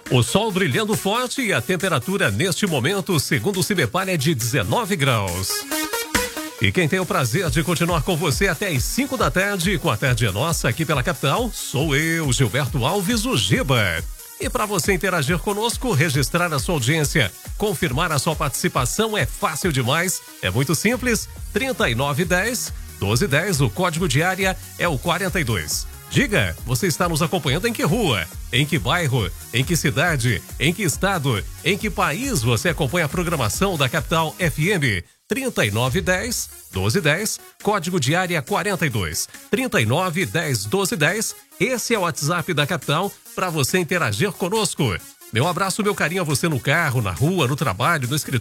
O sol brilhando forte e a temperatura neste momento, segundo o Cimepar, é de 19 graus. E quem tem o prazer de continuar com você até as 5 da tarde, com a Tarde é Nossa aqui pela capital, sou eu, Gilberto Alves, o Giba. E para você interagir conosco, registrar a sua audiência, confirmar a sua participação é fácil demais, é muito simples, 3910-1210, o código de área é o 42. Diga, você está nos acompanhando em que rua? Em que bairro? Em que cidade? Em que estado? Em que país você acompanha a programação da Capital FM? 3910-1210, código de área 42. 3910-1210, esse é o WhatsApp da Capital para você interagir conosco. Meu abraço, meu carinho a você no carro, na rua, no trabalho, no escritório.